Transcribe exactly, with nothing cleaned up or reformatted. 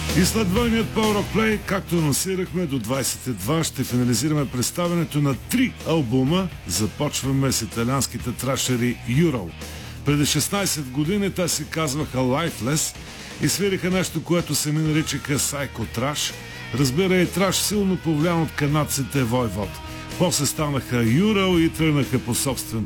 И след двойният Power of Play, както анонсирахме, до двайсет и два ще финализираме представянето на три албума. Започваме с италианските трашери Euro. Преди шестнайсет години те се казваха Lifeless и свириха нещо, което се ми наричаха Psycho Trash. Разбира и траш, силно повлиян от канадците Voivod. После станаха Euro и тръгнаха по собствен